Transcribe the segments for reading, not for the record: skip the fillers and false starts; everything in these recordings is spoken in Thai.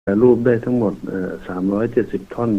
รูปได้ทั้งหมด370 ท่อน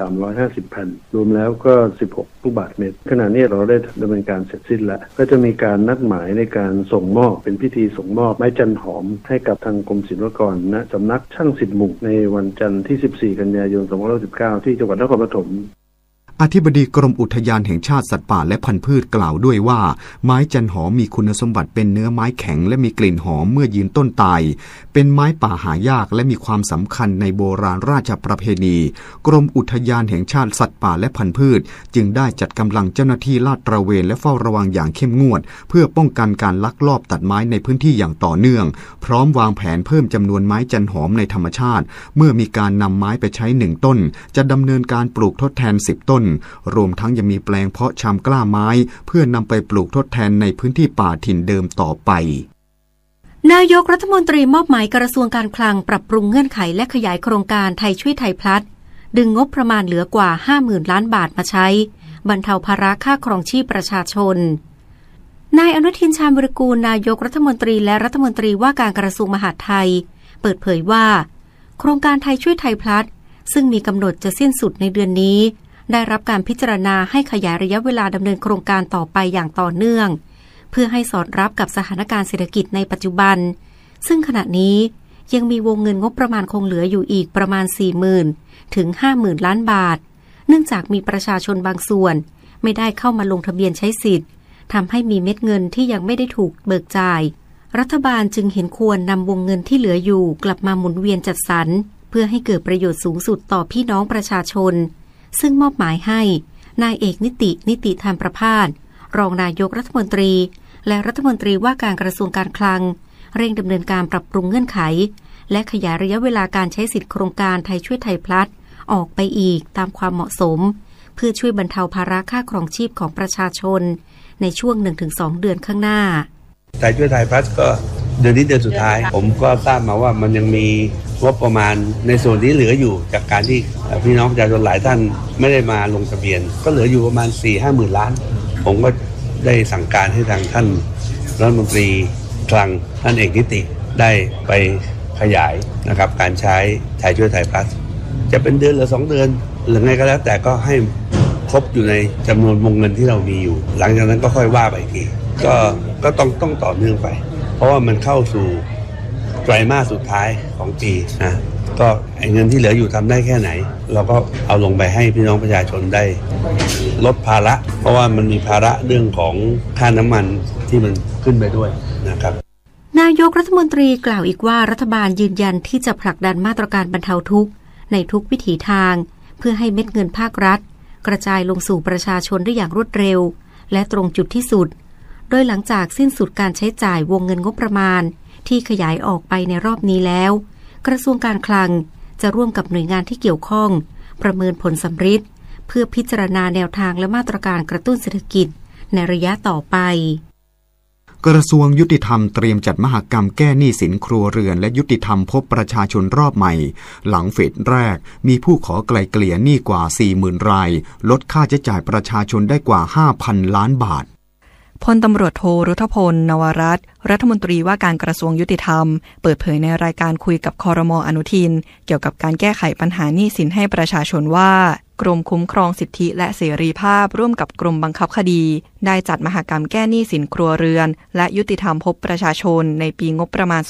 1,350 แผ่นรวมแล้วก็16 ลูกบาศก์เมตรขณะนี้เราได้ดำเนินการเสร็จสิ้นแล้วก็จะมีการนัดหมายในการส่งมอบเป็นพิธีส่งมอบไม้จันหอมให้กับทางกรมศิลปากรณสำนักช่าง10 หมู่ในวันจันทร์ที่14 กันยายน 2519ที่จังหวัดนครปฐมอธิบดีกรมอุทยานแห่งชาติสัตว์ป่าและพันธุ์พืชกล่าวด้วยว่าไม้จันหอมมีคุณสมบัติเป็นเนื้อไม้แข็งและมีกลิ่นหอมเมื่อยืนต้นตายเป็นไม้ป่าหายากและมีความสำคัญในโบราณราชประเพณีกรมอุทยานแห่งชาติสัตว์ป่าและพันธุ์พืชจึงได้จัดกำลังเจ้าหน้าที่ลาดตระเวนและเฝ้าระวังอย่างเข้มงวดเพื่อป้องกันการลักลอบตัดไม้ในพื้นที่อย่างต่อเนื่องพร้อมวางแผนเพิ่มจำนวนไม้จันหอมในธรรมชาติเมื่อมีการนำไม้ไปใช้1 ต้นจะดำเนินการปลูกทดแทน10 ต้นรวมทั้งยังมีแปลงเพาะชำกล้าไม้เพื่อนำไปปลูกทดแทนในพื้นที่ป่าถิ่นเดิมต่อไปนายกรัฐมนตรีมอบหมายกระทรวงการคลังปรับปรุงเงื่อนไขและขยายโครงการไทยช่วยไทยพลัดดึงงบประมาณเหลือกว่า 50,000 ล้านบาทมาใช้บรรเทาภาระค่าครองชีพประชาชนนายอนุทินชาญวิรากูลนายกรัฐมนตรีและรัฐมนตรีว่าการกระทรวงมหาดไทยเปิดเผยว่าโครงการไทยช่วยไทยพลัดซึ่งมีกำหนดจะสิ้นสุดในเดือนนี้ได้รับการพิจารณาให้ขยายระยะเวลาดำเนินโครงการต่อไปอย่างต่อเนื่องเพื่อให้สอดรับกับสถานการณ์เศรษฐกิจในปัจจุบันซึ่งขณะนี้ยังมีวงเงินงบประมาณคงเหลืออยู่อีกประมาณ 40,000 ถึง 50,000 ล้านบาทเนื่องจากมีประชาชนบางส่วนไม่ได้เข้ามาลงทะเบียนใช้สิทธิ์ทำให้มีเม็ดเงินที่ยังไม่ได้ถูกเบิกจ่ายรัฐบาลจึงเห็นควรนำวงเงินที่เหลืออยู่กลับมาหมุนเวียนจัดสรรเพื่อให้เกิดประโยชน์สูงสุดต่อพี่น้องประชาชนซึ่งมอบหมายให้นายเอกนิติธรรมประภาสรองนายกรัฐมนตรีและรัฐมนตรีว่าการกระทรวงการคลังเร่งดำเนินการปรับปรุงเงื่อนไขและขยายระยะเวลาการใช้สิทธิโครงการไทยช่วยไทยพลัดออกไปอีกตามความเหมาะสมเพื่อช่วยบรรเทาภาระค่าครองชีพของประชาชนในช่วง 1-2 เดือนข้างหน้าไทยช่วยไทยพลัดก็เดือนนี้เดือนสุดท้ายผมก็ทราบมาว่ามันยังมีงบประมาณในส่วนที่เหลืออยู่จากการที่พี่น้องประชาชนหลายท่านไม่ได้มาลงทะเบียนก็เหลืออยู่ประมาณ 4-50,000 ล้านผมก็ได้สั่งการให้ทางท่านรัฐมนตรีคลังท่านเอกนิติได้ไปขยายนะครับการใช้ไทยช่วยไทยพลัสจะเป็นเดือนหรือ2 เดือนหรือไงก็แล้วแต่ก็ให้ครบอยู่ในจำนวนวงเงินที่เรามีอยู่หลังจากนั้นก็ค่อยว่าไปอีกทีก็ต้องต่อเนื่องไปเพราะว่ามันเข้าสู่ไตรมาสสุดท้ายของปีนะก็เงินที่เหลืออยู่ทำได้แค่ไหนเราก็เอาลงไปให้พี่น้องประชาชนได้ลดภาระเพราะว่ามันมีภาระเรื่องของค่าน้ำมันที่มันขึ้นไปด้วยนะครับนายกรัฐมนตรีกล่าวอีกว่ารัฐบาลยืนยันที่จะผลักดันมาตรการบรรเทาทุกข์ในทุกวิถีทางเพื่อให้เม็ดเงินภาครัฐกระจายลงสู่ประชาชนได้อย่างรวดเร็วและตรงจุดที่สุดโดยหลังจากสิ้นสุดการใช้จ่ายวงเงินงบประมาณที่ขยายออกไปในรอบนี้แล้วกระทรวงการคลังจะร่วมกับหน่วยงานที่เกี่ยวข้องประเมินผลสัมฤทธิ์เพื่อพิจารณาแนวทางและมาตรการกระตุ้นเศรษฐกิจในระยะต่อไปกระทรวงยุติธรรมเตรียมจัดมหกรรมแก้หนี้สินครัวเรือนและยุติธรรมพบประชาชนรอบใหม่หลังเฟสแรกมีผู้ขอไกล่เกลี่ยหนี้กว่า 40,000 รายลดค่าใช้จ่ายประชาชนได้กว่า 5,000 ล้านบาทพลตำรวจโทรุธพลนวรัตน์รัฐมนตรีว่าการกระทรวงยุติธรรมเปิดเผยในรายการคุยกับครม.อนุทินเกี่ยวกับการแก้ไขปัญหาหนี้สินให้ประชาชนว่ากรมคุ้มครองสิทธิและเสรีภาพร่วมกับกรมบังคับคดีได้จัดมหกรรมแก้หนี้สินครัวเรือนและยุติธรรมพบประชาชนในปีงบประมาณ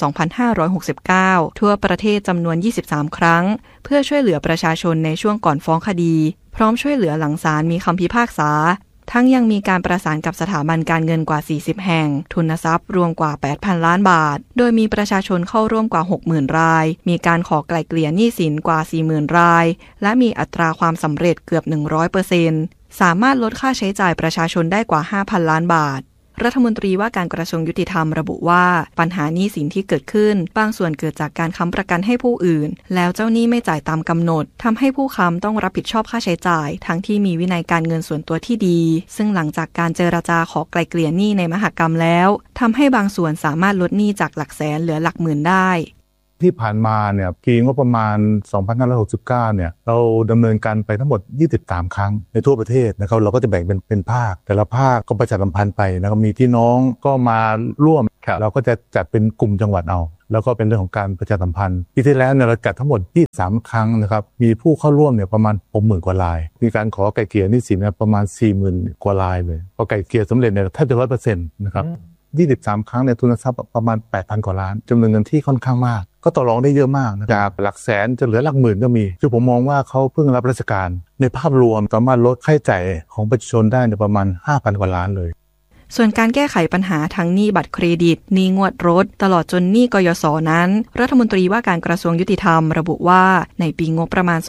2569 ทั่วประเทศจำนวน 23 ครั้งเพื่อช่วยเหลือประชาชนในช่วงก่อนฟ้องคดีพร้อมช่วยเหลือหลังศาลมีคำพิพากษาทั้งยังมีการประสานกับสถาบันการเงินกว่า 40 แห่งทุนทรัพย์รวมกว่า 8,000 ล้านบาทโดยมีประชาชนเข้าร่วมกว่า 60,000 รายมีการขอไกล่เกลี่ยหนี้สินกว่า 40,000 รายและมีอัตราความสำเร็จเกือบ 100% สามารถลดค่าใช้จ่ายประชาชนได้กว่า 5,000 ล้านบาทรัฐมนตรีว่าการกระทรวงยุติธรรมระบุว่าปัญหาหนี้สินที่เกิดขึ้นบางส่วนเกิดจากการค้ำประกันให้ผู้อื่นแล้วเจ้าหนี้ไม่จ่ายตามกำหนดทำให้ผู้ค้ำต้องรับผิดชอบค่าใช้จ่ายทั้งที่มีวินัยการเงินส่วนตัวที่ดีซึ่งหลังจากการเจรจาขอไกล่เกลี่ยหนี้ในมหกรรมแล้วทำให้บางส่วนสามารถลดหนี้จากหลักแสนเหลือหลักหมื่นได้ที่ผ่านมาเนี่ยปีงบประมาณ 2569 เนี่ยเราดำเนินการไปทั้งหมด23 ครั้งในทั่วประเทศนะครับเราก็จะแบ่งเป็นภาคแต่ละภาคก็ประชาสัมพันธ์ไปนะครับมีพี่น้องก็มาร่วมเราก็จะจัดเป็นกลุ่มจังหวัดเอาแล้วก็เป็นเรื่องของการประชาสัมพันธ์ปีที่แล้วเนี่ยเราจัดทั้งหมด23 ครั้งนะครับมีผู้เข้าร่วมเนี่ยประมาณ 60,000 กว่ารายมีการขอไกล่เกลี่ยหนี้สินประมาณ 40,000 กว่ารายเลยพอไกล่เกลี่ยสำเร็จเนี่ยแทบจะ 100% นะครับ23 ครั้งเนี่ยทุนทรัพย์ประมาณ 8,000 กว่าล้านจำนวนเงินที่ค่อนข้างมากก็ต่อรองได้เยอะมากจากหลักแสนจะเหลือหลักหมื่นก็มีคือผมมองว่าเขาเพิ่งรับราชการในภาพรวมสามารถลดค่าใช้จ่ายของประชาชนได้ในประมาณ 5,000 กว่าล้านเลยส่วนการแก้ไขปัญหาทั้งหนี้บัตรเครดิตหนี้งวดรถตลอดจนหนี้กยศนั้นรัฐมนตรีว่าการกระทรวงยุติธรรมระบุว่าในปีงบประมาณ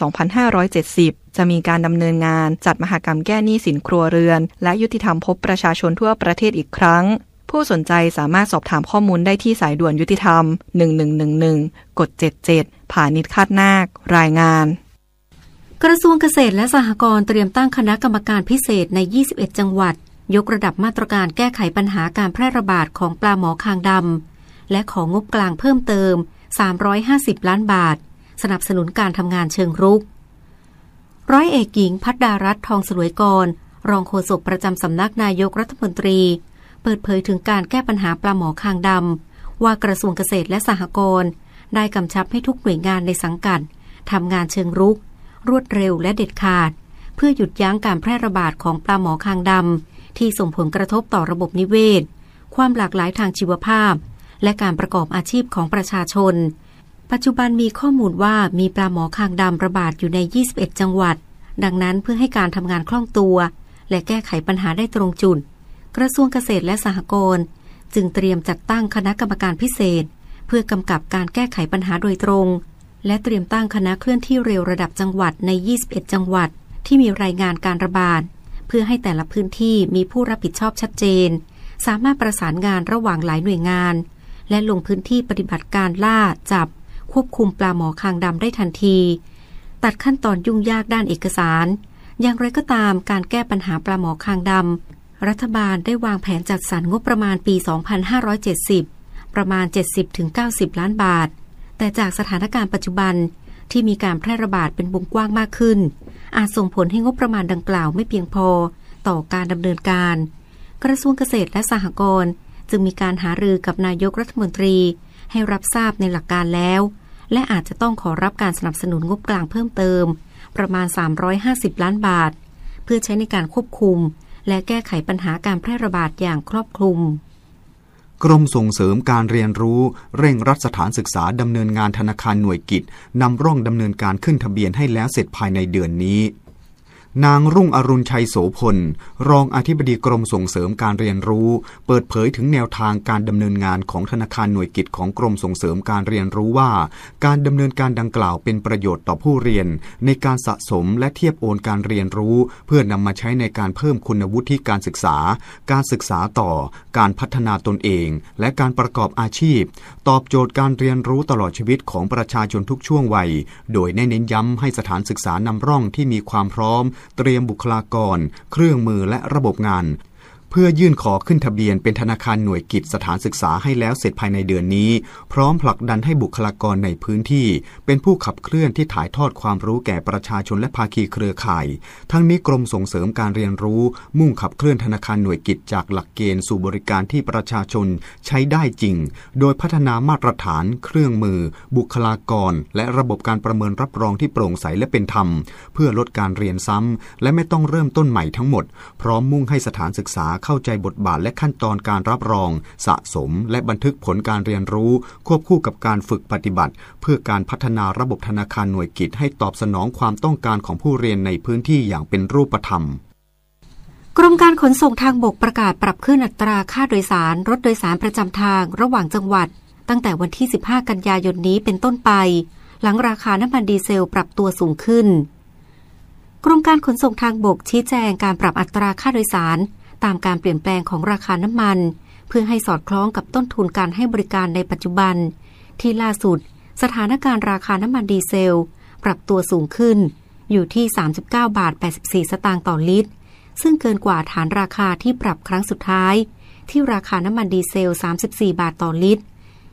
2570 จะมีการดำเนินงานจัดมหกรรมแก้หนี้สินครัวเรือนและยุติธรรมพบประชาชนทั่วประเทศอีกครั้งผู้สนใจสามารถสอบถามข้อมูลได้ที่สายด่วนยุติธรรม1111กด77ผานิชคาดนาครายงานกระทรวงเกษตรและสหกรณ์เตรียมตั้งคณะกรรมการพิเศษใน21จังหวัดยกระดับมาตรการแก้ไขปัญหาการแพร่ระบาดของปลาหมอคางดำและของงบกลางเพิ่มเติม350ล้านบาทสนับสนุนการทำงานเชิงรุกร้อยเอกหญิงภัทรดารัตน์ทองสลวยกรรองโฆษกประจำสำนักนายกรัฐมนตรีเปิดเผยถึงการแก้ปัญหาปลาหมอคางดำว่ากระทรวงเกษตรและสหกรณ์ได้กำชับให้ทุกหน่วยงานในสังกัดทำงานเชิงรุกรวดเร็วและเด็ดขาดเพื่อหยุดยั้งการแพร่ระบาดของปลาหมอคางดำที่ส่งผลกระทบต่อระบบนิเวศความหลากหลายทางชีวภาพและการประกอบอาชีพของประชาชนปัจจุบันมีข้อมูลว่ามีปลาหมอคางดำระบาดอยู่ใน21จังหวัดดังนั้นเพื่อให้การทำงานคล่องตัวและแก้ไขปัญหาได้ตรงจุดกระทรวงเกษตรและสหกรณ์จึงเตรียมจัดตั้งคณะกรรมการพิเศษเพื่อกำกับการแก้ไขปัญหาโดยตรงและเตรียมตั้งคณะเคลื่อนที่เร็วระดับจังหวัดใน21จังหวัดที่มีรายงานการระบาดเพื่อให้แต่ละพื้นที่มีผู้รับผิดชอบชัดเจนสามารถประสานงานระหว่างหลายหน่วยงานและลงพื้นที่ปฏิบัติการล่าจับควบคุมปลาหมอคางดำได้ทันทีตัดขั้นตอนยุ่งยากด้านเอกสารอย่างไรก็ตามการแก้ปัญหาปลาหมอคางดำรัฐบาลได้วางแผนจัดสรรงบประมาณปี 2570 ประมาณ 70-90 ล้านบาทแต่จากสถานการณ์ปัจจุบันที่มีการแพร่ระบาดเป็นวงกว้างมากขึ้นอาจส่งผลให้งบประมาณดังกล่าวไม่เพียงพอต่อการดำเนินการกระทรวงเกษตรและสหกรณ์จึงมีการหารือกับนายกรัฐมนตรีให้รับทราบในหลักการแล้วและอาจจะต้องขอรับการสนับสนุนงบกลางเพิ่มเติมประมาณ350ล้านบาทเพื่อใช้ในการควบคุมและแก้ไขปัญหาการแพร่ระบาดอย่างครอบคลุมกรมส่งเสริมการเรียนรู้เร่งรัดสถานศึกษาดำเนินงานธนาคารหน่วยกิจนำร่องดำเนินการขึ้นทะเบียนให้แล้วเสร็จภายในเดือนนี้นางรุ่งอรุณชัยโสพลรองอธิบดีกรมส่งเสริมการเรียนรู้เปิดเผยถึงแนวทางการดำเนินงานของธนาคารหน่วยกิจของกรมส่งเสริมการเรียนรู้ว่าการดำเนินการดังกล่าวเป็นประโยชน์ต่อผู้เรียนในการสะสมและเทียบโอนการเรียนรู้เพื่อนำมาใช้ในการเพิ่มคุณวุฒิการศึกษาการศึกษาต่อการพัฒนาตนเองและการประกอบอาชีพตอบโจทย์การเรียนรู้ตลอดชีวิตของประชาชนทุกช่วงวัยโดยเน้นย้ำให้สถานศึกษานำร่องที่มีความพร้อมเตรียมบุคลากรเครื่องมือและระบบงานเพื่อยื่นขอขึ้นทะเบียนเป็นธนาคารหน่วยกิจสถานศึกษาให้แล้วเสร็จภายในเดือนนี้พร้อมผลักดันให้บุคลากรในพื้นที่เป็นผู้ขับเคลื่อนที่ถ่ายทอดความรู้แก่ประชาชนและภาคีเครือข่ายทั้งนี้กรมส่งเสริมการเรียนรู้มุ่งขับเคลื่อนธนาคารหน่วยกิจจากหลักเกณฑ์สู่บริการที่ประชาชนใช้ได้จริงโดยพัฒนามาตรฐานเครื่องมือบุคลากรและระบบการประเมินรับรองที่โปร่งใสและเป็นธรรมเพื่อลดการเรียนซ้ำและไม่ต้องเริ่มต้นใหม่ทั้งหมดพร้อมมุ่งให้สถานศึกษาเข้าใจบทบาทและขั้นตอนการรับรองสะสมและบันทึกผลการเรียนรู้ควบคู่กับการฝึกปฏิบัติเพื่อการพัฒนาระบบธนาคารหน่วยกิจให้ตอบสนองความต้องการของผู้เรียนในพื้นที่อย่างเป็นรูปธรรมกรมการขนส่งทางบกประกาศปรับขึ้นอัตราค่าโดยสารรถโดยสารประจำทางระหว่างจังหวัดตั้งแต่วันที่15กันยายนนี้เป็นต้นไปหลังราคาน้ำมันดีเซลปรับตัวสูงขึ้นกรมการขนส่งทางบกชี้แจงการปรับอัตราค่าโดยสารตามการเปลี่ยนแปลงของราคาน้ำมันเพื่อให้สอดคล้องกับต้นทุนการให้บริการในปัจจุบันที่ล่าสุดสถานการณ์ราคาน้ำมันดีเซลปรับตัวสูงขึ้นอยู่ที่ 39.84 สตางค์ต่อลิตรซึ่งเกินกว่าฐานราคาที่ปรับครั้งสุดท้ายที่ราคาน้ำมันดีเซล 34 บาทต่อลิตร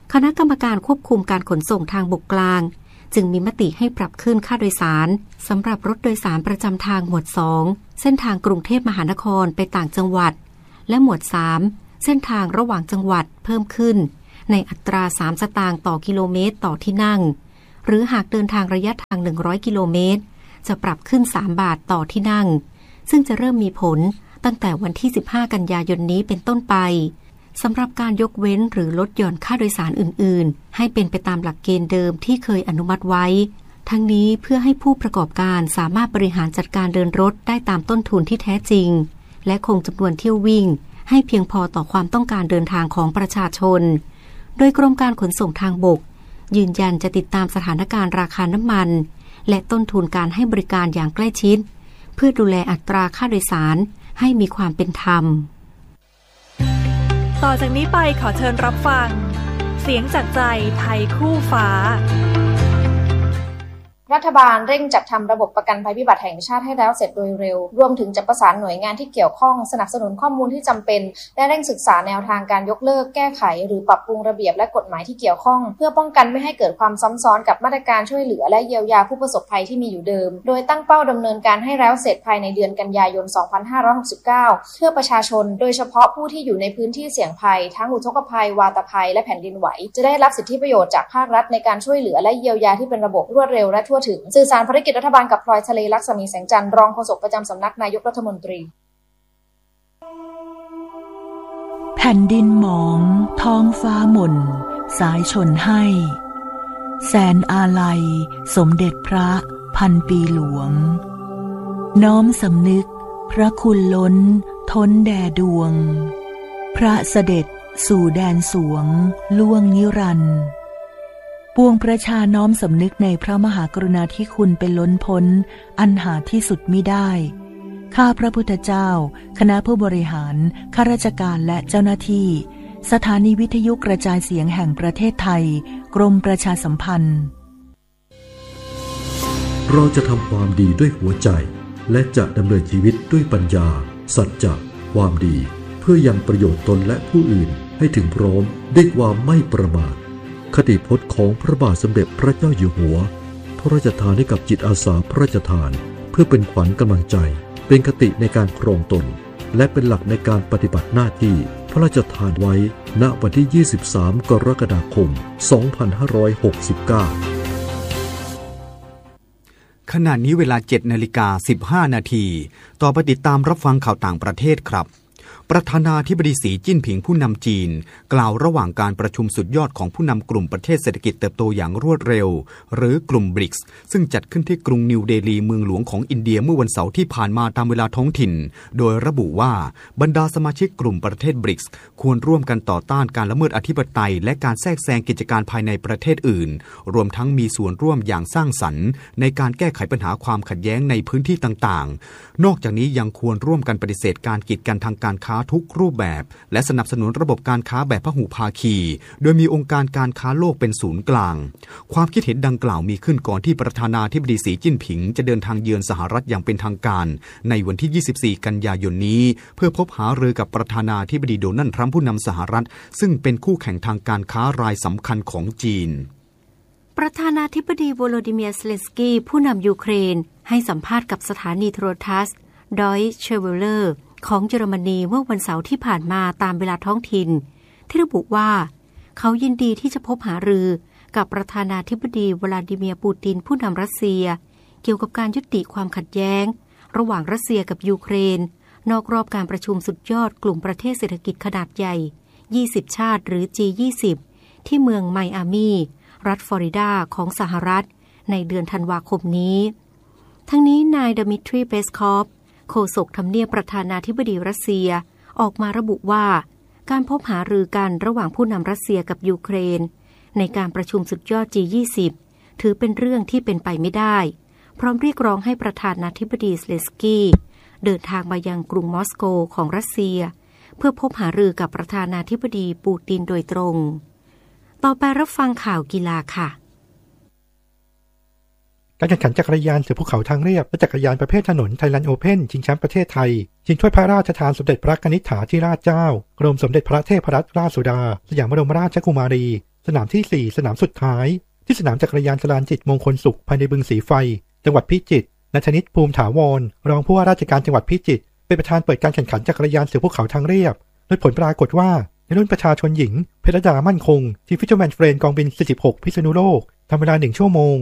คณะกรรมการควบคุมการขนส่งทางบกกลางจึงมีมติให้ปรับขึ้นค่าโดยสารสำหรับรถโดยสารประจำทางหมวด 2 เส้นทางกรุงเทพมหานครไปต่างจังหวัดและหมวด 3 เส้นทางระหว่างจังหวัดเพิ่มขึ้นในอัตรา3 สตางค์ต่อกิโลเมตรต่อที่นั่งหรือหากเดินทางระยะทาง100กิโลเมตรจะปรับขึ้น3 บาทต่อที่นั่งซึ่งจะเริ่มมีผลตั้งแต่วันที่15กันยายนนี้เป็นต้นไปสำหรับการยกเว้นหรือลดหย่อนค่าโดยสารอื่นๆให้เป็นไปตามหลักเกณฑ์เดิมที่เคยอนุมัติไว้ทั้งนี้เพื่อให้ผู้ประกอบการสามารถบริหารจัดการเดินรถได้ตามต้นทุนที่แท้จริงและคงจำนวนเที่ยววิ่งให้เพียงพอต่อความต้องการเดินทางของประชาชนโดยกรมการขนส่งทางบกยืนยันจะติดตามสถานการณ์ราคาน้ำมันและต้นทุนการให้บริการอย่างใกล้ชิดเพื่อดูแลอัตราค่าโดยสารให้มีความเป็นธรรมต่อจากนี้ไปขอเชิญรับฟังเสียงจากใจไทยคู่ฟ้ารัฐบาลเร่งจัดทำระบบประกันภัยพิบัติแห่งชาติให้แล้วเสร็จโดยเร็วรวมถึงจะประสานหน่วยงานที่เกี่ยวข้องสนับสนุนข้อมูลที่จำเป็นและเร่งศึกษาแนวทางการยกเลิกแก้ไขหรือปรับปรุงระเบียบและกฎหมายที่เกี่ยวข้องเพื่อป้องกันไม่ให้เกิดความซ้ำซ้อนกับมาตรการช่วยเหลือและเยียวยาผู้ประสบภัยที่มีอยู่เดิมโดยตั้งเป้าดำเนินการให้แล้วเสร็จภายในเดือนกันยายน 2569 เพื่อประชาชนโดยเฉพาะผู้ที่อยู่ในพื้นที่เสี่ยงภัยทั้งอุทกภัยวาตภัยและแผ่นดินไหวจะได้รับสิทธิประโยชน์จากภาครัฐในการช่วยเหลือและเยียวยาที่เป็นระบบรวดเร็วและทั่วถึงสื่อสารภารกิจรัฐบาลกับพลอยทะเลลักษมีแสงจันทร์รองโฆษกประจำสำนักนายกรัฐมนตรีแผ่นดินหมองท้องฟ้าหม่นสายชนให้แสนอาลัยสมเด็จพระพันปีหลวงน้อมสำนึกพระคุณล้นท้นแด่ดวงพระเสด็จสู่แดนสวงล่วงนิรันดร์ปวงประชาน้อมสำนึกในพระมหากรุณาธิคุณเป็นล้นพ้นอันหาที่สุดมิได้ข้าพระพุทธเจ้าคณะผู้บริหารข้าราชการและเจ้าหน้าที่สถานีวิทยุกระจายเสียงแห่งประเทศไทยกรมประชาสัมพันธ์เราจะทำความดีด้วยหัวใจและจะดำเนินชีวิตด้วยปัญญาสัจจะความดีเพื่อยังประโยชน์ตนและผู้อื่นให้ถึงพร้อมด้วยความไม่ประมาทคติพจน์ของพระบาทสมเด็จพระเจ้าอยู่หัวพระราชทานให้กับจิตอาสาพระราชทานเพื่อเป็นขวัญกำลังใจเป็นคติในการครองตนและเป็นหลักในการปฏิบัติหน้าที่พระราชทานไว้ณวันที่ 23 กรกฎาคม 2569 ขณะนี้เวลา 7:15 น.ต่อไปติดตามรับฟังข่าวต่างประเทศครับประธานาธิบดีสีจิ้นผิงผู้นำจีนกล่าวระหว่างการประชุมสุดยอดของผู้นำกลุ่มประเทศเศรษฐกิจเติบโตอย่างรวดเร็วหรือกลุ่มบริกส์ซึ่งจัดขึ้นที่กรุงนิวเดลีเมืองหลวงของอินเดียเมื่อวันเสาร์ที่ผ่านมาตามเวลาท้องถิ่นโดยระบุว่าบรรดาสมาชิกกลุ่มประเทศบริกส์ควรร่วมกันต่อต้านการละเมิดอธิปไตยและการแทรกแซงกิจการภายในประเทศอื่นรวมทั้งมีส่วนร่วมอย่างสร้างสรรค์ในการแก้ไขปัญหาความขัดแย้งในพื้นที่ต่างๆนอกจากนี้ยังควรร่วมกันปฏิเสธการกีดกันทางการค้าทุกรูปแบบและสนับสนุนระบบการค้าแบบพหุภาคีโดยมีองค์การการค้าโลกเป็นศูนย์กลางความคิดเห็นดังกล่าวมีขึ้นก่อนที่ประธานาธิบดีสีจิ้นผิงจะเดินทางเยือนสหรัฐอย่างเป็นทางการในวันที่ 24 กันยายนนี้เพื่อพบหารือกับประธานาธิบดีโดนัลด์ทรัมป์ผู้นำสหรัฐซึ่งเป็นคู่แข่งทางการค้ารายสำคัญของจีนประธานาธิบดีโวโลดิเมียร์ เซเลนสกี้ผู้นำยูเครนให้สัมภาษณ์กับสถานีโทรทัศน์ดอยเชเวลเลอร์ของเยอรมนีเมื่อวันเสาร์ที่ผ่านมาตามเวลาท้องถิ่นที่ระบุว่าเขายินดีที่จะพบหารือกับประธานาธิบดีวลาดิเมียร์ปูตินผู้นำรัสเซียเกี่ยวกับการยุติความขัดแย้งระหว่างรัสเซียกับยูเครนนอกรอบการประชุมสุดยอดกลุ่มประเทศเศรษฐกิจขนาดใหญ่20ชาติหรือ G20 ที่เมืองไมอามีรัฐฟลอริดาของสหรัฐในเดือนธันวาคมนี้ทั้งนี้นายดมิทรี เปสคอฟโฆษกทำเนียบประธานาธิบดีรัสเซียออกมาระบุว่าการพบหารือกันระหว่างผู้นำรัสเซียกับยูเครนในการประชุมสุดยอด G20 ถือเป็นเรื่องที่เป็นไปไม่ได้พร้อมเรียกร้องให้ประธานาธิบดีเซเลนสกี้เดินทางมายังกรุงมอสโกของรัสเซียเพื่อพบหารือกับประธานาธิบดีปูตินโดยตรงต่อไปรับฟังข่าวกีฬาค่ะการแข่งขันจักรยานเสือภูเขาทางเรียบและจักรยานประเภทถนนไทยแลนด์โอเพ่นชิงแชมป์ประเทศไทยชิงถ้วยพระราชทานสมเด็จพระกนิษฐาธิราชเจ้ากรมสมเด็จพระเทพรัตนราชสุดาสยามบรมราชกุมารีสนามที่4สนามสุดท้ายที่สนามจักรยานจรานจิตมงคลสุขภายในบึงสีไฟจังหวัดพิจิตรณชนิดภูมิถาวรรองผู้ว่าราชการจังหวัดพิจิตรเป็นประธานเปิดการแข่งขันจักรยานเสือภูเขาทางเรียบโดยผลปรากฏว่าในรุ่นประชาชนหญิงเพชรดามั่นคงทีมฟิชเชอร์แมนเฟรนกองบิน46พิษณุโลกทำเวลา1ชั่วโมง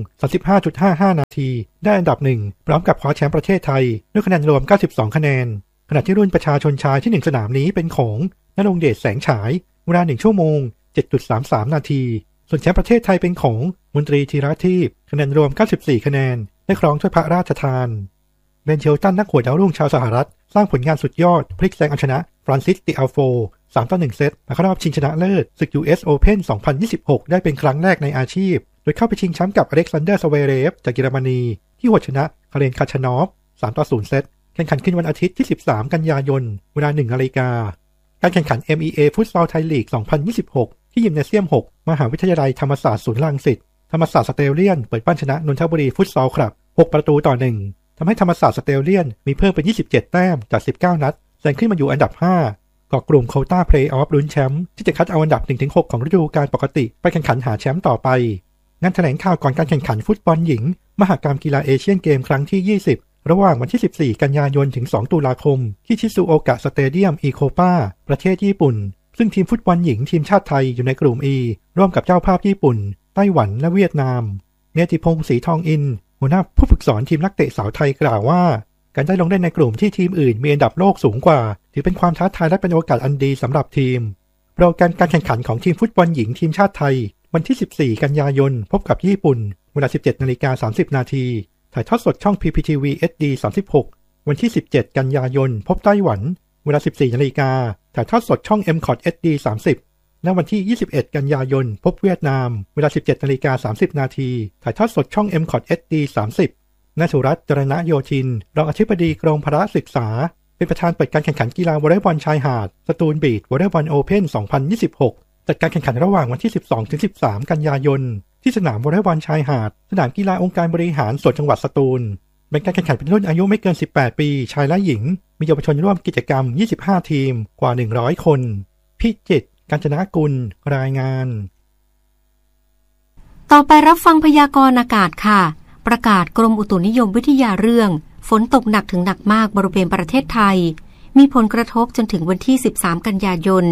35.55 นาทีได้อันดับ1พร้อมกับคว้าแชมป์ประเทศไทยด้วยคะแนนรวม92คะแนนขณะที่รุ่นประชาชนชายที่1สนามนี้เป็นของณรงค์เดชแสงฉายเวลา1ชั่วโมง 7.33 นาทีส่วนแชมป์ประเทศไทยเป็นของมนตรีธีรทีพคะแนนรวม94คะแนนได้ครองถ้วยพระราชทานเบนเชลตันนักหัวดาวรุ่งชาวสหรัฐสร้างผลงานสุดยอดพลิกแซงเอาชนะฟรานซิสติอัลโฟ3-1 เซตมาเข้ารอบชิงชนะเลิศศึก US Open 2026 ได้เป็นครั้งแรกในอาชีพโดยเข้าไปชิงแชมป์กับอเล็กซานเดอร์ สเวเรฟจากเยอรมนีที่หัวชนะคาเรน คาชานอฟ3-0 เซตแข่งขันขึ้นวันอาทิตย์ที่13กันยายนเวลา 1:00 น.การแข่งขัน MEA ฟุตซอลไทยลีก 2026 ที่ยิมเนเซียม 6 มหาวิทยาลัยธรรมศาสตร์ศูนย์รังสิตธรรมศาสตร์สเตลเลียนเปิดบ้านชนะนนทบุรีฟุตซอลคลับ6-1ทำให้ธรรมศาสตร์สเตลเลียนมีเพิ่มเป็น27แต้มจาก19นัดแซงขึ้นมาอยู่อันดับ5ก่อกลุ่มโควต้าเพลย์ออฟลุ้นแชมป์ที่จะคัดเอาอันดับ 1-6 ของฤดูกาลปกติไปแข่งขันหาแชมป์ต่อไปงานแถลงข่าวก่อนการแข่งขันฟุตบอลหญิงมหกรรมกีฬาเอเชียนเกมครั้งที่20ระหว่างวันที่14กันยายนถึง2ตุลาคมที่ชิซูโอกะสเตเดียมอิโคปาประเทศญี่ปุ่นซึ่งทีมฟุตบอลหญิงทีมชาติไทยอยู่ในกลุ่ม E ร่วมกับเจ้าภาพญี่ปุ่นไต้หวันและเวียดนามเนติพงศ์ศรีทองอินหัวหน้าผู้ฝึกสอนทีมนักเตะสาวไทยกล่าวว่าการได้ลงเล่นในกลุ่มที่ทีมอื่นมีอันดับโลกสูงกว่าถือเป็นความท้าทายและเป็นโอกาสอันดีสำหรับทีมโปรแกรมการแข่งขันของทีมฟุตบอลหญิงทีมชาติไทยวันที่14กันยายนพบกับญี่ปุ่นเวลา 17:30 นาทีถ่ายทอดสดช่อง PPTV HD 36วันที่17กันยายนพบไต้หวันเวลา 14:00 นถ่ายทอดสดช่อง MCOT HD 30และวันที่21กันยายนพบเวียดนามเวลา 17:30 นาทีถ่ายทอดสดช่อง MCOT HD 30นายสุรัตน์ จรณโยธินรองอธิบดีกรมพละศึกษาเป็นประธานเปิดการแข่งขันกีฬาวอลเลย์บอลชายหาดสตูลบีชวอลเลย์บอลโอเพ่น 2026 จัดการแข่งขันระหว่างวันที่ 12-13 กันยายนที่สนามวอลเลย์บอลชายหาดสนามกีฬาองค์การบริหารส่วนจังหวัดสตูลแบ่งการแข่งขันเป็นรุ่นอายุไม่เกิน18ปีชายและหญิงมีเยาวชนร่วมกิจกรรม25ทีมกว่า100คนพิจิตร กาญจนกุลรายงานต่อไปรับฟังพยากรณ์อากาศค่ะประกาศกรมอุตุนิยมวิทยาเรื่องฝนตกหนักถึงหนักมากบริเวณประเทศไทยมีผลกระทบจนถึงวันที่13กันยายน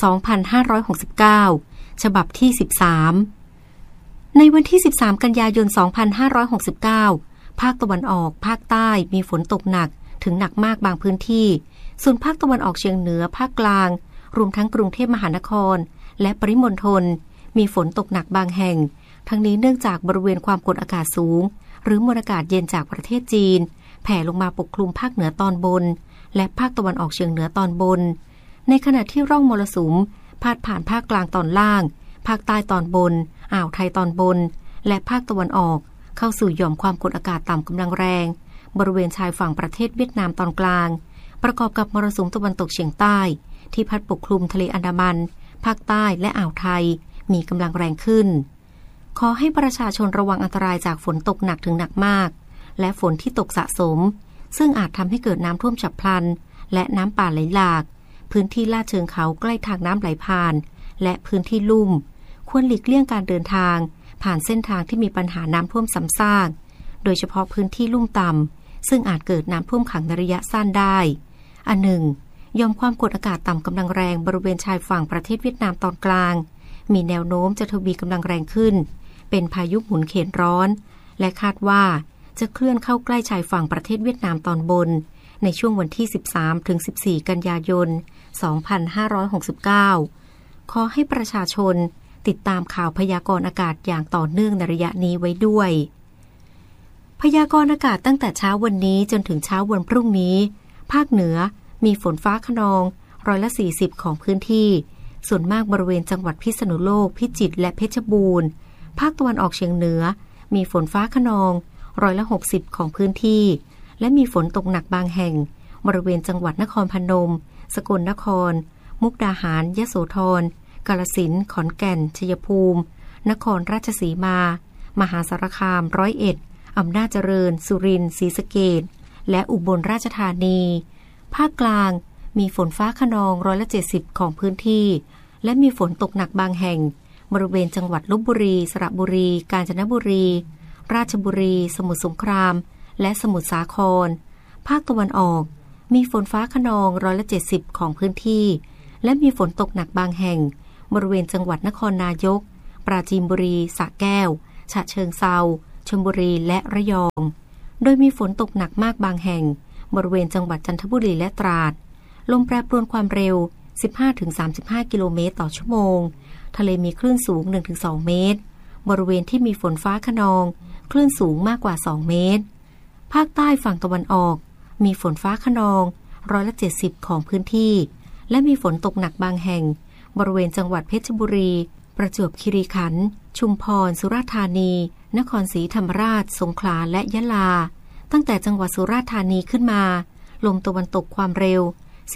2569ฉบับที่13ในวันที่13กันยายน2569ภาคตะวันออกภาคใต้มีฝนตกหนักถึงหนักมากบางพื้นที่ส่วนภาคตะวันออกเฉียงเหนือภาคกลางรวมทั้งกรุงเทพมหานครและปริมณฑลมีฝนตกหนักบางแห่งทั้งนี้เนื่องจากบริเวณความกดอากาศสูงหรือมวลอากาศเย็นจากประเทศจีนแผ่ลงมาปกคลุมภาคเหนือตอนบนและภาคตะวันออกเฉียงเหนือตอนบนในขณะที่ร่องมรสุมพาดผ่านภาคกลางตอนล่างภาคใต้ตอนบนอ่าวไทยตอนบนและภาคตะวันออกเข้าสู่หย่อมความกดอากาศต่ำกำลังแรงบริเวณชายฝั่งประเทศเวียดนามตอนกลางประกอบกับมรสุมตะวันตกเฉียงใต้ที่พัดปกคลุมทะเลอันดามันภาคใต้และอ่าวไทยมีกำลังแรงขึ้นขอให้ประชาชนระวังอันตรายจากฝนตกหนักถึงหนักมากและฝนที่ตกสะสมซึ่งอาจทำให้เกิดน้ำท่วมฉับพลันและน้ำป่าไหลหลากพื้นที่ลาดเชิงเขาใกล้ทางน้ำไหลผ่านและพื้นที่ลุ่มควรหลีกเลี่ยงการเดินทางผ่านเส้นทางที่มีปัญหาน้ำท่วมซ้ำซากโดยเฉพาะพื้นที่ลุ่มต่ำซึ่งอาจเกิดน้ำท่วมขังในระยะสั้นได้อันหนึ่งยอมความกดอากาศต่ำกำลังแรงบริเวณชายฝั่งประเทศเวียดนามตอนกลางมีแนวโน้มจะทวีกำลังแรงขึ้นเป็นพายุหมุนเขตร้อนและคาดว่าจะเคลื่อนเข้าใกล้ชายฝั่งประเทศเวียดนามตอนบนในช่วงวันที่ 13-14 กันยายน 2569 ขอให้ประชาชนติดตามข่าวพยากรณ์อากาศอย่างต่อเนื่องในระยะนี้ไว้ด้วยพยากรณ์อากาศตั้งแต่เช้าวันนี้จนถึงเช้าวันพรุ่งนี้ภาคเหนือมีฝนฟ้าคะนอง140ของพื้นที่ส่วนมากบริเวณจังหวัดพิษณุโลกพิจิตรและเพชรบูรณ์ภาคตะวันออกเฉียงเหนือมีฝนฟ้าคะนอง160ของพื้นที่และมีฝนตกหนักบางแห่งบริเวณจังหวัดนครพนมสกลนครมุกดาหารยโสธรกาฬสินธุ์ขอนแก่นชัยภูมินครราชสีมามหาสารคาม101อำนาจเจริญสุรินทร์ศรีสะเกษและอุบลราชธานีภาคกลางมีฝนฟ้าคะนอง170ของพื้นที่และมีฝนตกหนักบางแห่งบริเวณจังหวัดลพบุรีสระบุรีกาญจนบุรีราชบุรีสมุทรสงครามและสมุทรสาครภาคตะวันออกมีฝนฟ้าคะนอง170ของพื้นที่และมีฝนตกหนักบางแห่งบริเวณจังหวัดนครนายกปราจีนบุรีสระแก้วฉะเชิงเทราชลบุรีและระยองโดยมีฝนตกหนักมากบางแห่งบริเวณจังหวัดจันทบุรีและตราดลมแปรปรวนความเร็ว 15-35 กิโลเมตรต่อชั่วโมงทะเลมีคลื่นสูง 1-2 เมตรบริเวณที่มีฝนฟ้าคะนองคลื่นสูงมากกว่า2เมตรภาคใต้ฝั่งตะวันออกมีฝนฟ้าคะนอง170ของพื้นที่และมีฝนตกหนักบางแห่งบริเวณจังหวัดเพชรบุรีประจวบคีรีขันธ์ชุมพรสุราษฎร์ธานีนครศรีธรรมราชสงขลาและยะลาตั้งแต่จังหวัดสุราษฎร์ธานีขึ้นมาลมตะวันตกความเร็ว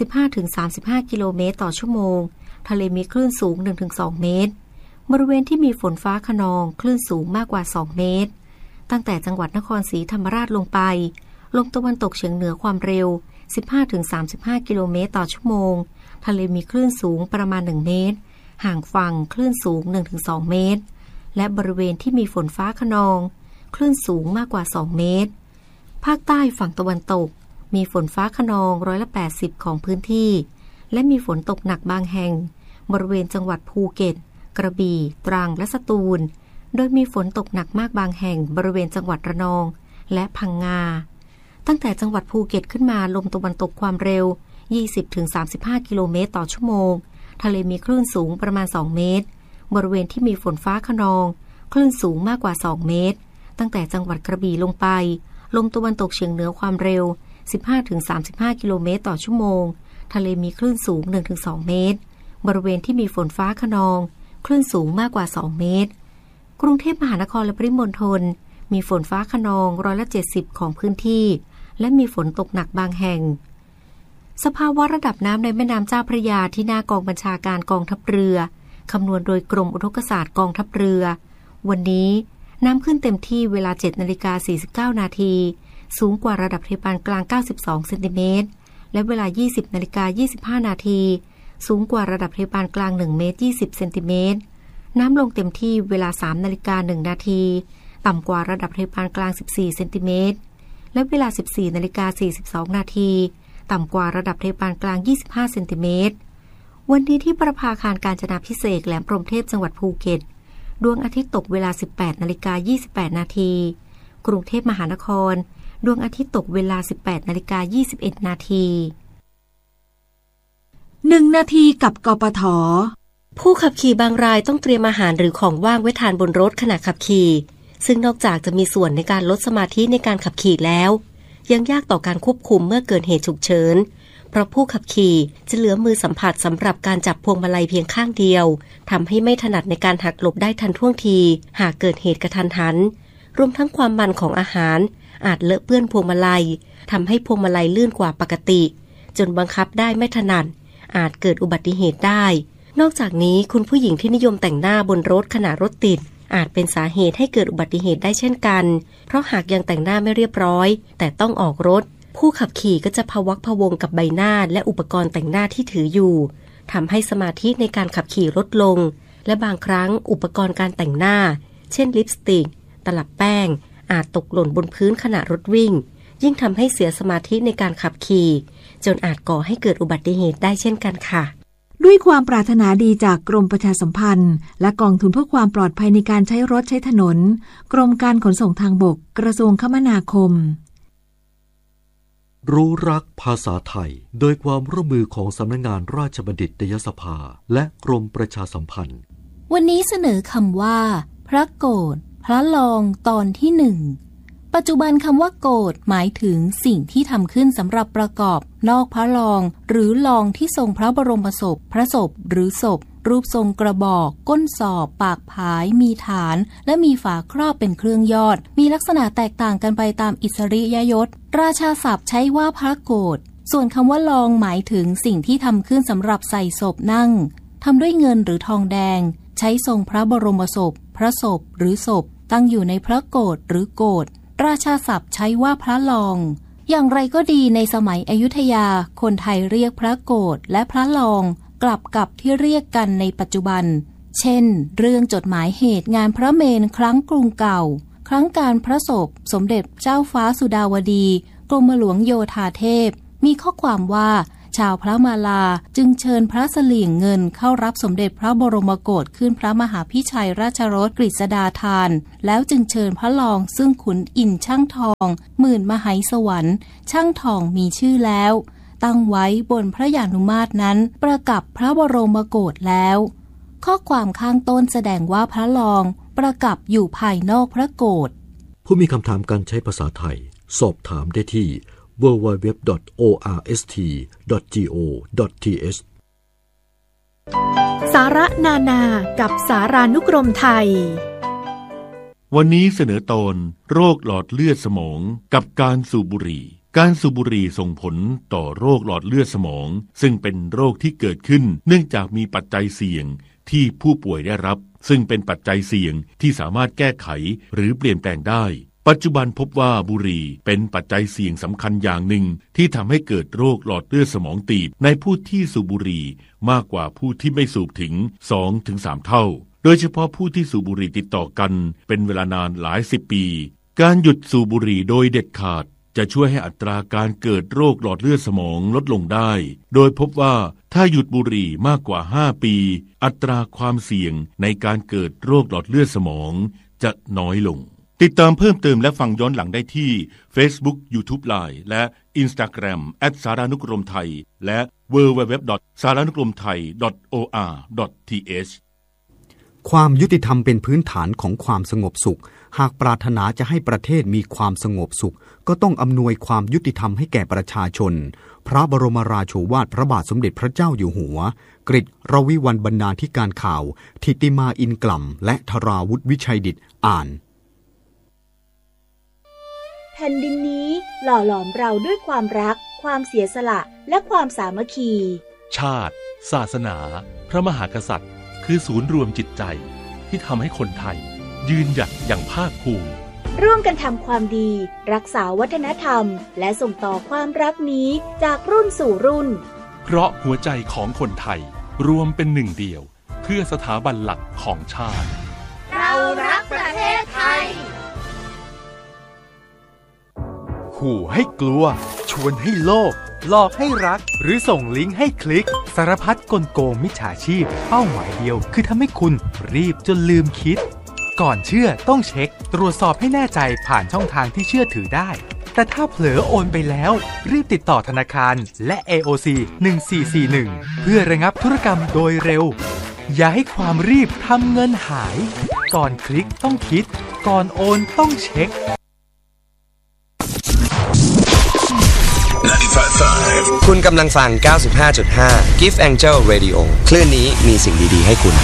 15-35 กิโลเมตรต่อชั่วโมงทะเลมีคลื่นสูง 1-2 เมตรบริเวณที่มีฝนฟ้าคะนองคลื่นสูงมากกว่า2เมตรตั้งแต่จังหวัดนครศรีธรรมราชลงไปลมตะวันตกเฉียงเหนือความเร็ว 15-35 กิโลเมตรต่อชั่วโมงทะเลมีคลื่นสูงประมาณ1เมตรห่างฝั่งคลื่นสูง 1-2 เมตรและบริเวณที่มีฝนฟ้าคะนองคลื่นสูงมากกว่า2เมตรภาคใต้ฝั่งตะวันตกมีฝนฟ้าคะนอง180ของพื้นที่และมีฝนตกหนักบางแห่งบริเวณจังหวัดภูเก็ตกระบี่ตรังและสตูลโดยมีฝนตกหนักมากบางแห่งบริเวณจังหวัดระนองและพังงาตั้งแต่จังหวัดภูเก็ตขึ้นมาลมตะวันตกความเร็ว 20-35 กิโลเมตรต่อชั่วโมงทะเลมีคลื่นสูงประมาณ2เมตรบริเวณที่มีฝนฟ้าคะนองคลื่นสูงมากกว่า2เมตรตั้งแต่จังหวัดกระบี่ลงไปลมตะวันตกเฉียงเหนือความเร็ว 15-35 กิโลเมตรต่อชั่วโมงทะเลมีคลื่นสูง 1-2 เมตรบริเวณที่มีฝนฟ้าคะนองคลื่นสูงมากกว่า2เมตรกรุงเทพมหานครและปริมณฑลมีฝนฟ้าคะนอง170ของพื้นที่และมีฝนตกหนักบางแห่งสภาวะระดับน้ำในแม่น้ำเจ้าพระยาที่หน้ากองบัญชาการกองทัพเรือคำนวณโดยกรมอุทกศาสตร์กองทัพเรือวันนี้น้ำขึ้นเต็มที่เวลา 7:49 นาทีสูงกว่าระดับเทปานกลาง92เซนติเมตรและเวลา 20:25 นาทีสูงกว่าระดับเทปานกลาง1เมตร20เซนติเมตรน้ำลงเต็มที่เวลา 3:01 นาทีต่ำกว่าระดับเทปานกลาง14เซนติเมตรและเวลา 14:42 นาทีต่ำกว่าระดับเทปานกลาง25เซนติเมตรวันนี้ที่ประภาคารกาญจนาภิเษกแหลมพรหมเทพจังหวัดภูเก็ตดวงอาทิตย์ตกเวลา 18:28 นาทีกรุงเทพมหานครดวงอาทิตย์ตกเวลา 18:21 นาที 1 นาทีกับกปท. ผู้ขับขี่บางรายต้องเตรียมอาหารหรือของว่างไว้ทานบนรถขณะขับขี่ซึ่งนอกจากจะมีส่วนในการลดสมาธิในการขับขี่แล้วยังยากต่อการควบคุมเมื่อเกิดเหตุฉุกเฉินเพราะผู้ขับขี่จะเหลือมือสัมผัสสำหรับการจับพวงมาลัยเพียงข้างเดียวทำให้ไม่ถนัดในการหักหลบได้ทันท่วงทีหากเกิดเหตุกระทันหันรวมทั้งความมันของอาหารอาจเลอะเปื้อนพวงมาลัยทำให้พวงมาลัยลื่นกว่าปกติจนบังคับได้ไม่ถนัดอาจเกิดอุบัติเหตุได้นอกจากนี้คุณผู้หญิงที่นิยมแต่งหน้าบนรถขณะรถติดอาจเป็นสาเหตุให้เกิดอุบัติเหตุได้เช่นกันเพราะหากยังแต่งหน้าไม่เรียบร้อยแต่ต้องออกรถผู้ขับขี่ก็จะพะวักพะวงกับใบหน้าและอุปกรณ์แต่งหน้าที่ถืออยู่ทำให้สมาธิในการขับขี่ลดลงและบางครั้งอุปกรณ์การแต่งหน้าเช่นลิปสติกตลับแป้งอาจตกหล่นบนพื้นขณะรถวิ่งยิ่งทำให้เสียสมาธิในการขับขี่จนอาจก่อให้เกิดอุบัติเหตุได้เช่นกันค่ะด้วยความปรารถนาดีจากกรมประชาสัมพันธ์และกองทุนเพื่อความปลอดภัยในการใช้รถใช้ถนนกรมการขนส่งทางบกกระทรวงคมนาคมรู้รักภาษาไทยโดยความร่วมมือของสำนักงานราชบัณฑิตยสภาและกรมประชาสัมพันธ์วันนี้เสนอคำว่าพระโกฐพระลองตอนที่1ปัจจุบันคำว่าโกฐหมายถึงสิ่งที่ทำขึ้นสำหรับประกอบนอกพระลองหรือลองที่ทรงพระบรมศพพระศพหรือศพรูปทรงกระบอกก้นสอบปากผายมีฐานและมีฝาครอบเป็นเครื่องยอดมีลักษณะแตกต่างกันไปตามอิสริยยศราชาศัพท์ใช้ว่าพระโกฐส่วนคำว่าลองหมายถึงสิ่งที่ทำขึ้นสำหรับใส่ศพนั่งทำด้วยเงินหรือทองแดงใช้ทรงพระบรมศพพระศพหรือศพตั้งอยู่ในพระโกฐหรือโกฐราชาศัพท์ใช้ว่าพระลองอย่างไรก็ดีในสมัยอยุธยาคนไทยเรียกพระโกฐและพระลองกลับกับที่เรียกกันในปัจจุบันเช่นเรื่องจดหมายเหตุงานพระเมรุครั้งกรุงเก่าครั้งการพระศพสมเด็จเจ้าฟ้าสุดาวดีกรมหลวงโยธาเทพมีข้อความว่าชาวพระมาลาจึงเชิญพระเสลี่ยงเงินเข้ารับสมเด็จพระบรมโกศขึ้นพระมหาพิชัยราชรสกฤษฎาธานแล้วจึงเชิญพระรองซึ่งขุนอินทร์ช่างทองหมื่นมหาสวรรค์ช่างทองมีชื่อแล้วตั้งไว้บนพระยานุมาตรนั้นประกับพระบรมโกศแล้วข้อความข้างต้นแสดงว่าพระรองประกับอยู่ภายนอกพระโกศผู้มีคำถามการใช้ภาษาไทยสอบถามได้ที่ www.orst.go.th สาระนานากับสารานุกรมไทยวันนี้เสนอตอนโรคหลอดเลือดสมองกับการสูบบุหรี่การสูบบุหรี่ส่งผลต่อโรคหลอดเลือดสมองซึ่งเป็นโรคที่เกิดขึ้นเนื่องจากมีปัจจัยเสี่ยงที่ผู้ป่วยได้รับซึ่งเป็นปัจจัยเสี่ยงที่สามารถแก้ไขหรือเปลี่ยนแปลงได้ปัจจุบันพบว่าบุหรี่เป็นปัจจัยเสี่ยงสำคัญอย่างหนึ่งที่ทำให้เกิดโรคหลอดเลือดสมองตีบในผู้ที่สูบบุหรี่มากกว่าผู้ที่ไม่สูบถึง 2-3 เท่าโดยเฉพาะผู้ที่สูบบุหรี่ติดต่อกันเป็นเวลานานหลาย10 ปีการหยุดสูบบุหรี่โดยเด็ดขาดจะช่วยให้อัตราการเกิดโรคหลอดเลือดสมองลดลงได้โดยพบว่าถ้าหยุดบุหรี่มากกว่า5 ปีอัตราความเสี่ยงในการเกิดโรคหลอดเลือดสมองจะน้อยลงติดตามเพิ่มเติมและฟังย้อนหลังได้ที่ Facebook YouTube Line และ Instagram @saranukromthai และ www.saranukromthai.or.th ความยุติธรรมเป็นพื้นฐานของความสงบสุขหากปรารถนาจะให้ประเทศมีความสงบสุขก็ต้องอำนวยความยุติธรรมให้แก่ประชาชนพระบรมราโชวาทพระบาทสมเด็จพระเจ้าอยู่หัวกฤษรวิวัลย์บรรณาธิการข่าวธิติมาอินกล่ำและธราวุฒิวิชัยดิษฐ์อ่านแผ่นดินนี้หล่อหลอมเราด้วยความรักความเสียสละและความสามัคคีชาติศาสนาพระมหากษัตริย์คือศูนย์รวมจิตใจที่ทำให้คนไทยยืนหยัดอย่างภาคภูมิร่วมกันทำความดีรักษาวัฒนธรรมและส่งต่อความรักนี้จากรุ่นสู่รุ่นเพราะหัวใจของคนไทยรวมเป็นหนึ่งเดียวเพื่อสถาบันหลักของชาติเรารักประเทศไทยขู่ให้กลัวชวนให้โลภหลอกให้รักหรือส่งลิงก์ให้คลิกสารพัดกลโกงมิจฉาชีพเป้าหมายเดียวคือทำให้คุณรีบจนลืมคิดก่อนเชื่อต้องเช็คตรวจสอบให้แน่ใจผ่านช่องทางที่เชื่อถือได้แต่ถ้าเผลอโอนไปแล้วรีบติดต่อธนาคารและ AOC 1441เพื่อระงับธุรกรรมโดยเร็วอย่าให้ความรีบทำเงินหายก่อนคลิกต้องคิดก่อนโอนต้องเช็คคุณกำลังฟัง 95.5 Gift Angel Radio คลื่นนี้มีสิ่งดีๆให้คุณ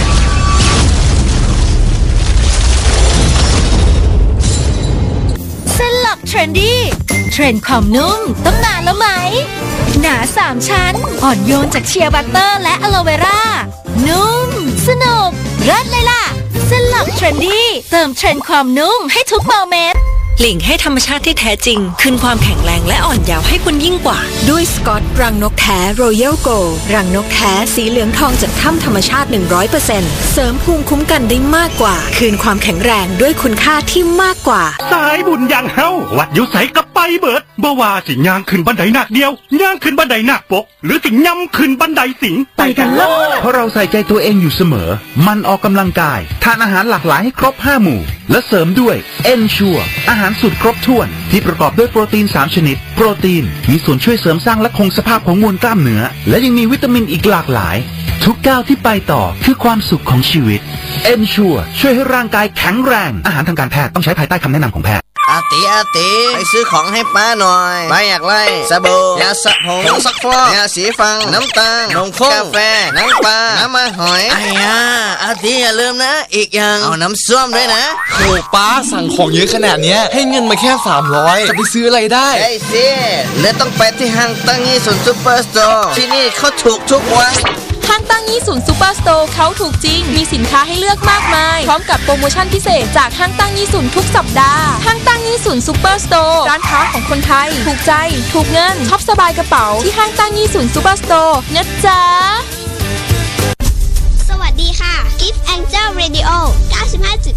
สลับเทรนดี้เทรนด์ความนุ่มต้องนานแล้วไหมหนา3 ชั้นอ่อนโยนจากเชียร์บัตเตอร์และอะโลเวรานุ่มสนุกเลิศเลยล่ะสลับเทรนดี้เติมเทรนด์ความนุ่มให้ทุกโมเมนต์หลิงให้ธรรมชาติที่แท้จริงคืนความแข็งแรงและอ่อนเยาว์ให้คุณยิ่งกว่าด้วยสกอตรังนกแท้ Royal Gold รังนกแท้สีเหลืองทองจากถ้ำธรรมชาติ 100% เสริมภูมิคุ้มกันได้มากกว่าคืนความแข็งแรงด้วยคุณค่าที่มากกว่าสายบุญอย่างเฮาวัดอยู่ไสกับไปเบิดบ่ว่าสิย่างขึ้นบันไดหนักเดียวย่างขึ้นบันไดหนักปกหรือสิย่ำขึ้นบันไดสิงไปกันเลยเพราะเราใส่ใจตัวเองอยู่เสมอมันออกกำลังกายทานอาหารหลากหลายให้ครบ5 หมู่และเสริมด้วย Ensure อาหารสูตรครบถ้วนที่ประกอบด้วยโปรตีน3 ชนิดโปรตีนมีส่วนช่วยเสริมสร้างและคงสภาพของมวลกล้ามเนื้อและยังมีวิตามินอีกหลากหลายทุกก้าวที่ไปต่อคือความสุขของชีวิต Ensure ช่วยให้ร่างกายแข็งแรงอาหารทางการแพทย์ต้องใช้ภายใต้คำแนะนำของแพทย์อาติไปซื้อของให้ป้าหน่อยป้าอยากไล่สบู่ยาสระผมผงซักฟอกยาสีฟันน้ำตาลนมข้นกาแฟน้ำปลาน้ำมันหอยไอ้ย่าอาติอย่าลืมนะอีกอย่างเอาน้ำส้วมด้วยนะโหป้าสั่งของเยอะขนาดนี้ให้เงินมาแค่300จะไปซื้ออะไรได้ไอ้สิเลยต้องไปที่ห้างตั้งยี่สุนซุปเปอร์สโตร์ที่นี่เขาถูกทุกวันห้างตั้งยี่สุนซูเปอร์สโตร์เขาถูกจริงมีสินค้าให้เลือกมากมายพร้อมกับโปรโมชั่นพิเศษจากห้างตั้งยี่สุนทุกสัปดาห์ห้างตั้งยี่สุนซูเปอร์สโตร์ร้านค้าของคนไทยถูกใจถูกเงินช็อปสบายกระเป๋าที่ห้างตั้งยี่สุนซูเปอร์สโตร์นะจ๊ะสวัสดีค่ะกิ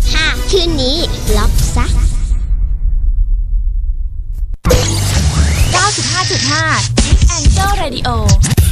คืนนี้ล็อกซะ